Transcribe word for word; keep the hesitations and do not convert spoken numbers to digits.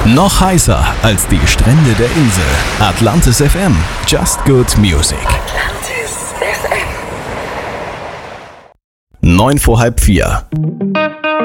Noch heißer als die Strände der Insel. Atlantis F M. Just Good Music. Atlantis F M. Neun vor halb vier.